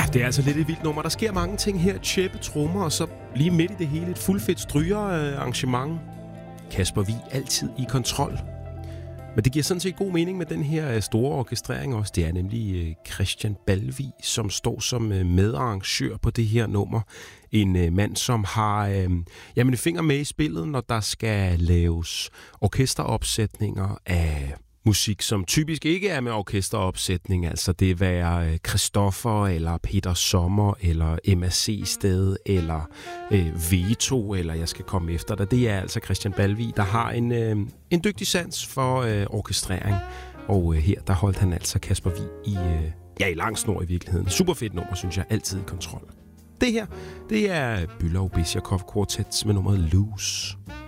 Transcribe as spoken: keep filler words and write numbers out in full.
Det er altså lidt et vildt nummer. Der sker mange ting her. Tjeppe, trommer, og så lige midt i det hele et fuldfedt strygerarrangement. Kasper Wig altid i kontrol. Men det giver sådan set god mening med den her store orkestrering også. Det er nemlig Christian Balvig, som står som medarrangør på det her nummer. En mand, som har øh, jamen, en finger med i spillet, når der skal laves orkesteropsætninger af musik, som typisk ikke er med orkesteropsætning. Altså det være Christoffer, eller Peter Sommer, eller M A C Sted, eller øh, Veto, eller Jeg skal komme efter dig. Det er altså Christian Balvig, der har en, øh, en dygtig sans for øh, orkestrering. Og øh, her, der holdt han altså Kasper Wig i, øh, ja, i lang snor i virkeligheden. Super fedt nummer, synes jeg. Altid i kontrol. Det her, det er Bülow Bizjakov Quartet med nummeret Loose.